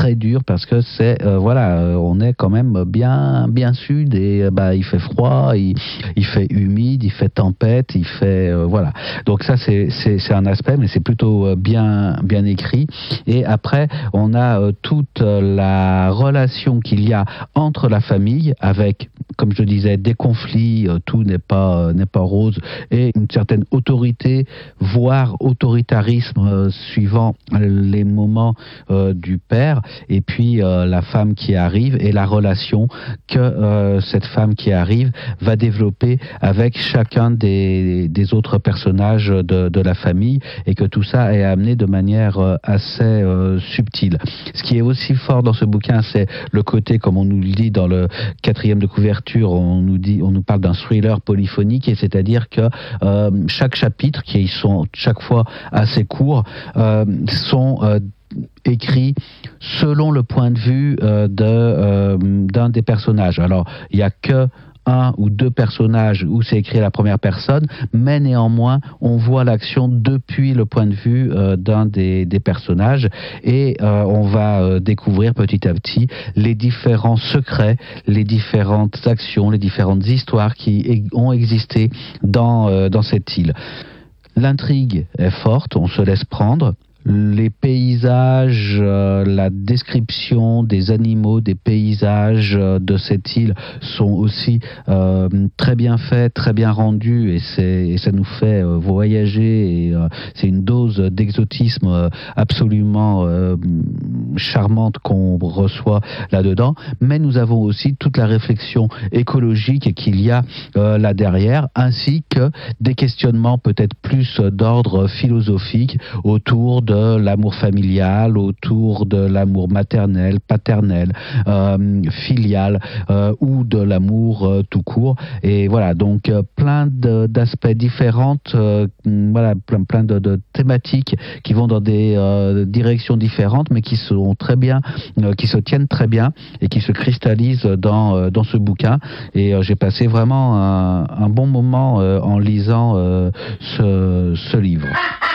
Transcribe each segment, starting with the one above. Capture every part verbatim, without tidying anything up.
très dur parce que c'est euh, voilà, euh, on est quand même bien bien sud et euh, bah il fait froid, il, il fait humide, il fait tempête, il fait euh, voilà. Donc ça c'est c'est c'est un aspect, mais c'est plutôt euh, bien bien écrit. Et après on a euh, toute la relation qu'il y a entre la famille avec, comme je disais, des conflits, euh, tout n'est pas euh, n'est pas rose, et une certaine autorité, voire autoritarisme euh, suivant les moments euh, du père, et puis euh, la femme qui arrive et la relation que euh, cette femme qui arrive va développer avec chacun des, des autres personnages de, de la famille, et que tout ça est amené de manière euh, assez euh, subtile. Ce qui est aussi fort dans ce bouquin, c'est le côté, comme on nous le dit dans le quatrième de couverture, on nous dit, on nous parle d'un thriller polyphonique, et c'est-à-dire que euh, chaque chapitre, qui sont chaque fois assez courts, euh, sont euh, écrits selon le point de vue euh, de, euh, d'un des personnages. Alors, il n'y a que un ou deux personnages où c'est écrit à la première personne, mais néanmoins, on voit l'action depuis le point de vue euh, d'un des, des personnages, et euh, on va euh, découvrir petit à petit les différents secrets, les différentes actions, les différentes histoires qui ont existé dans, euh, dans cette île. L'intrigue est forte, on se laisse prendre. Les paysages, euh, la description des animaux, des paysages euh, de cette île sont aussi euh, très bien faits, très bien rendus, et, c'est, et ça nous fait euh, voyager, et euh, c'est une dose d'exotisme euh, absolument euh, charmante qu'on reçoit là-dedans. Mais nous avons aussi toute la réflexion écologique qu'il y a euh, là derrière, ainsi que des questionnements peut-être plus d'ordre philosophique autour de l'amour familial, autour de l'amour maternel, paternel, euh, filial, euh, ou de l'amour euh, tout court. Et voilà, donc euh, plein de, d'aspects différents, euh, voilà, plein, plein de, de thématiques qui vont dans des euh, directions différentes, mais qui sont très bien, euh, qui se tiennent très bien et qui se cristallisent dans, euh, dans ce bouquin. Et euh, j'ai passé vraiment un, un bon moment euh, en lisant euh, ce, ce livre.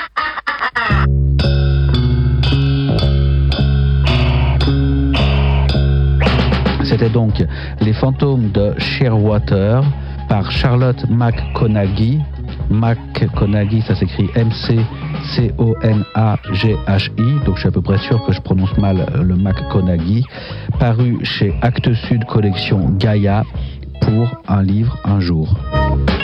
C'était donc Les fantômes de Shearwater par Charlotte McConaghy. McConaghy, ça s'écrit M C C O N A G H I, donc je suis à peu près sûr que je prononce mal le McConaghy, paru chez Actes Sud Collection Gaïa pour Un livre un jour.